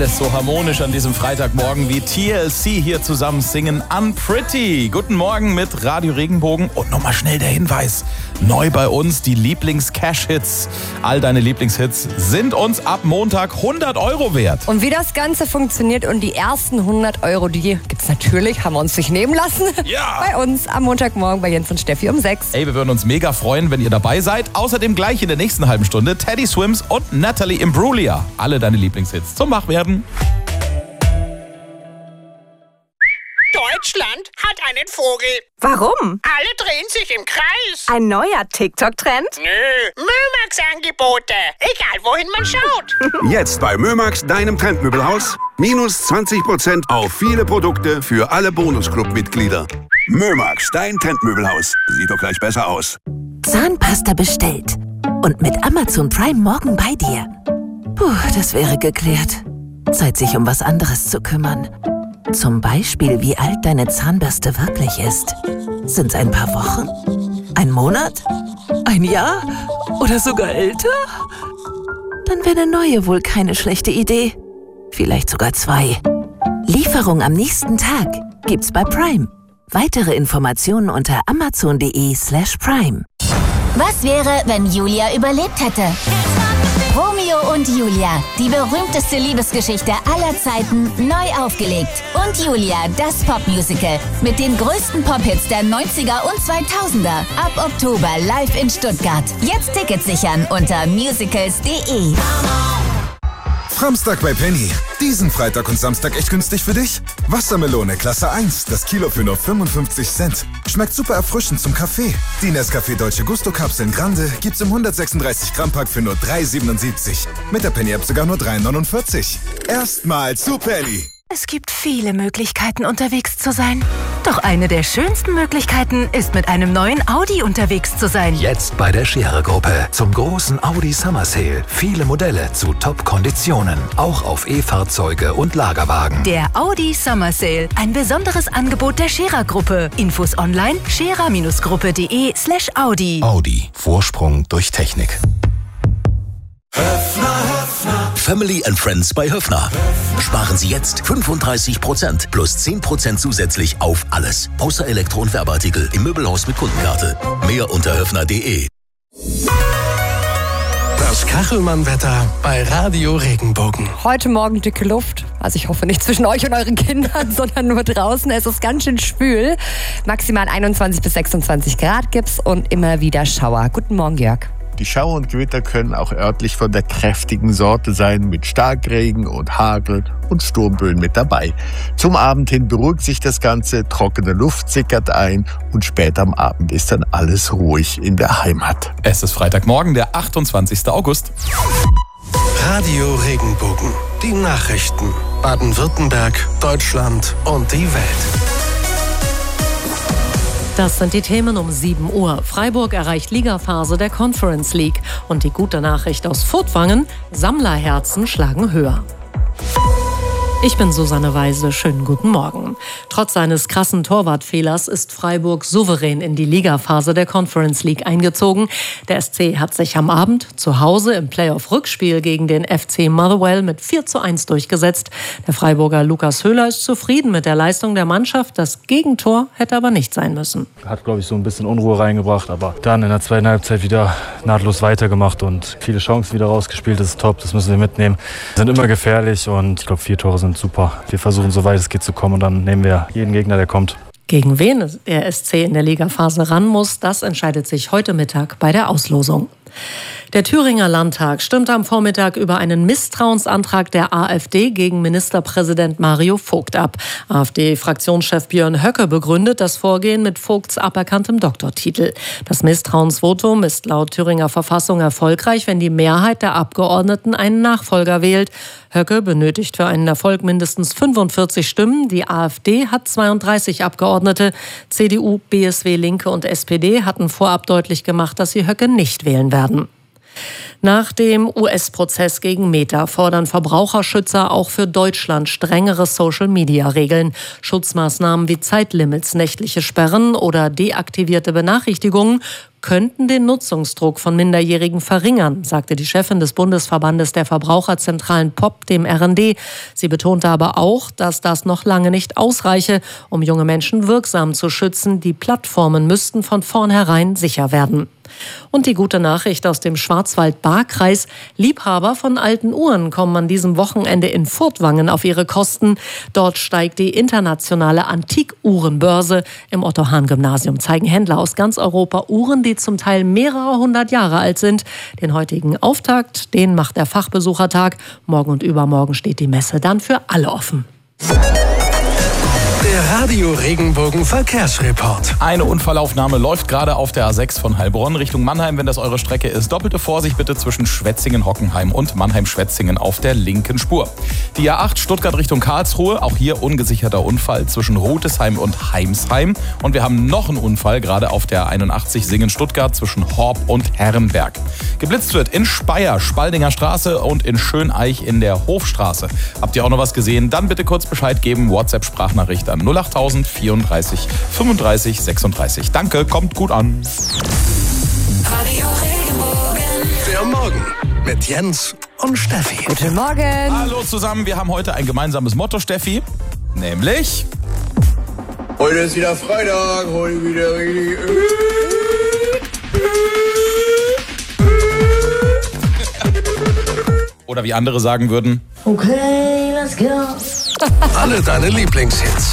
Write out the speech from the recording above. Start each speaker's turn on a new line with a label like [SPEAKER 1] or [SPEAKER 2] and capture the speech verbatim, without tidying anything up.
[SPEAKER 1] Alles so harmonisch an diesem Freitagmorgen wie T L C hier zusammen singen Unpretty. Guten Morgen mit Radio Regenbogen und nochmal schnell der Hinweis. Neu bei uns die Lieblings-Cash-Hits. All deine Lieblingshits sind uns ab Montag hundert Euro wert.
[SPEAKER 2] Und wie das Ganze funktioniert und die ersten hundert Euro, die gibt's natürlich, haben wir uns nicht nehmen lassen.
[SPEAKER 1] Ja.
[SPEAKER 2] Bei uns am Montagmorgen bei Jens und Steffi um sechs.
[SPEAKER 1] Ey, wir würden uns mega freuen, wenn ihr dabei seid. Außerdem gleich in der nächsten halben Stunde Teddy Swims und Natalie Imbruglia. Alle deine Lieblingshits zum Wachwerden.
[SPEAKER 3] Deutschland hat einen Vogel.
[SPEAKER 4] Warum?
[SPEAKER 3] Alle drehen sich im Kreis.
[SPEAKER 4] Ein neuer TikTok-Trend?
[SPEAKER 3] Nö, Mömax-Angebote. Egal, wohin man schaut.
[SPEAKER 5] Jetzt bei Mömax, deinem Trendmöbelhaus. Minus zwanzig Prozent auf viele Produkte für alle Bonusclub-Mitglieder. Mömax, dein Trendmöbelhaus. Sieht doch gleich besser aus.
[SPEAKER 6] Zahnpasta bestellt. Und mit Amazon Prime morgen bei dir. Puh, das wäre geklärt. Zeit, sich um was anderes zu kümmern. Zum Beispiel, wie alt deine Zahnbürste wirklich ist. Sind's ein paar Wochen? Ein Monat? Ein Jahr? Oder sogar älter? Dann wäre eine neue wohl keine schlechte Idee. Vielleicht sogar zwei. Lieferung am nächsten Tag gibt's bei Prime. Weitere Informationen unter amazon.de slash prime.
[SPEAKER 7] Was wäre, wenn Julia überlebt hätte? Romeo und Julia, die berühmteste Liebesgeschichte aller Zeiten, neu aufgelegt. Und Julia, das Popmusical mit den größten Pop-Hits der neunziger und zweitausender. Ab Oktober live in Stuttgart. Jetzt Tickets sichern unter musicals punkt de.
[SPEAKER 8] Samstag bei Penny. Diesen Freitag und Samstag echt günstig für dich? Wassermelone Klasse eins, das Kilo für nur fünfundfünfzig Cent. Schmeckt super erfrischend zum Kaffee. Die Nescafé Dolce Gusto Kapseln Grande gibt's im hundertsechsunddreißig Gramm Pack für nur drei siebenundsiebzig. Mit der Penny App sogar nur drei neunundvierzig. Erstmal zu Penny.
[SPEAKER 6] Es gibt viele Möglichkeiten, unterwegs zu sein. Doch eine der schönsten Möglichkeiten ist, mit einem neuen Audi unterwegs zu sein.
[SPEAKER 9] Jetzt bei der Scherer-Gruppe zum großen Audi Summer Sale. Viele Modelle zu Top-Konditionen. Auch auf E-Fahrzeuge und Lagerwagen.
[SPEAKER 6] Der Audi Summer Sale. Ein besonderes Angebot der Scherer-Gruppe. Infos online scherer-gruppe.de slash Audi.
[SPEAKER 9] Audi. Vorsprung durch Technik.
[SPEAKER 10] Höfner, Höfner. Family and Friends bei Höfner. Sparen Sie jetzt fünfunddreißig Prozent plus zehn Prozent zusätzlich auf alles. Außer Elektro- und Werbeartikel im Möbelhaus mit Kundenkarte. Mehr unter höfner punkt de.
[SPEAKER 11] Das Kachelmann-Wetter bei Radio Regenbogen.
[SPEAKER 2] Heute Morgen dicke Luft. Also ich hoffe nicht zwischen euch und euren Kindern, sondern nur draußen. Es ist ganz schön schwül. Maximal einundzwanzig bis sechsundzwanzig Grad gibt's und immer wieder Schauer. Guten Morgen, Jörg.
[SPEAKER 12] Die Schauer und Gewitter können auch örtlich von der kräftigen Sorte sein, mit Starkregen und Hagel und Sturmböen mit dabei. Zum Abend hin beruhigt sich das Ganze, trockene Luft sickert ein und später am Abend ist dann alles ruhig in der Heimat.
[SPEAKER 1] Es ist Freitagmorgen, der achtundzwanzigster August.
[SPEAKER 11] Radio Regenbogen. Die Nachrichten. Baden-Württemberg, Deutschland und die Welt.
[SPEAKER 13] Das sind die Themen um sieben Uhr. Freiburg erreicht Ligaphase der Conference League. Und die gute Nachricht aus Furtwangen: Sammlerherzen schlagen höher. Ich bin Susanne Weise, schönen guten Morgen. Trotz seines krassen Torwartfehlers ist Freiburg souverän in die Ligaphase der Conference League eingezogen. Der S C hat sich am Abend zu Hause im Playoff-Rückspiel gegen den F C Motherwell mit vier zu eins durchgesetzt. Der Freiburger Lukas Höhler ist zufrieden mit der Leistung der Mannschaft. Das Gegentor hätte aber nicht sein müssen.
[SPEAKER 14] Hat, glaube ich, so ein bisschen Unruhe reingebracht, aber dann in der zweiten Halbzeit wieder nahtlos weitergemacht und viele Chancen wieder rausgespielt. Das ist top, das müssen wir mitnehmen. Sind immer gefährlich und ich glaube, vier Tore sind super. Wir versuchen, so weit es geht, zu kommen und dann nehmen wir jeden Gegner, der kommt.
[SPEAKER 13] Gegen wen der S C in der Ligaphase ran muss, das entscheidet sich heute Mittag bei der Auslosung. Der Thüringer Landtag stimmt am Vormittag über einen Misstrauensantrag der AfD gegen Ministerpräsident Mario Vogt ab. AfD-Fraktionschef Björn Höcke begründet das Vorgehen mit Vogts aberkanntem Doktortitel. Das Misstrauensvotum ist laut Thüringer Verfassung erfolgreich, wenn die Mehrheit der Abgeordneten einen Nachfolger wählt. Höcke benötigt für einen Erfolg mindestens fünfundvierzig Stimmen. Die AfD hat zweiunddreißig Abgeordnete. C D U, B S W, Linke und S P D hatten vorab deutlich gemacht, dass sie Höcke nicht wählen werden. Nach dem U S-Prozess gegen Meta fordern Verbraucherschützer auch für Deutschland strengere Social-Media-Regeln. Schutzmaßnahmen wie Zeitlimits, nächtliche Sperren oder deaktivierte Benachrichtigungen könnten den Nutzungsdruck von Minderjährigen verringern, sagte die Chefin des Bundesverbandes der Verbraucherzentralen P O P dem R N D. Sie betonte aber auch, dass das noch lange nicht ausreiche, um junge Menschen wirksam zu schützen. Die Plattformen müssten von vornherein sicher werden. Und die gute Nachricht aus dem Schwarzwald-Baar-Kreis: Liebhaber von alten Uhren kommen an diesem Wochenende in Furtwangen auf ihre Kosten. Dort steigt die internationale Antikuhrenbörse. Im Otto-Hahn-Gymnasium zeigen Händler aus ganz Europa Uhren, die zum Teil mehrere hundert Jahre alt sind. Den heutigen Auftakt, den macht der Fachbesuchertag. Morgen und übermorgen steht die Messe dann für alle offen.
[SPEAKER 11] Der Radio Regenbogen Verkehrsreport.
[SPEAKER 1] Eine Unfallaufnahme läuft gerade auf der A sechs von Heilbronn Richtung Mannheim, wenn das eure Strecke ist. Doppelte Vorsicht bitte zwischen Schwetzingen-Hockenheim und Mannheim-Schwetzingen auf der linken Spur. Die A acht Stuttgart Richtung Karlsruhe, auch hier ungesicherter Unfall zwischen Rotesheim und Heimsheim. Und wir haben noch einen Unfall gerade auf der einundachtzig Singen-Stuttgart zwischen Horb und Herrenberg. Geblitzt wird in Speyer, Spaldinger Straße und in Schöneich in der Hofstraße. Habt ihr auch noch was gesehen? Dann bitte kurz Bescheid geben, WhatsApp-Sprachnachricht an null acht null null vierunddreißig fünfunddreißig sechsunddreißig. Danke, kommt gut an.
[SPEAKER 11] Radio Regenbogen. Der Morgen mit Jens und Steffi.
[SPEAKER 2] Guten Morgen.
[SPEAKER 1] Hallo zusammen, wir haben heute ein gemeinsames Motto, Steffi. Nämlich...
[SPEAKER 15] Heute ist wieder Freitag, heute wieder richtig...
[SPEAKER 1] Oder wie andere sagen würden...
[SPEAKER 16] Okay, let's go.
[SPEAKER 11] Alle deine Lieblingshits.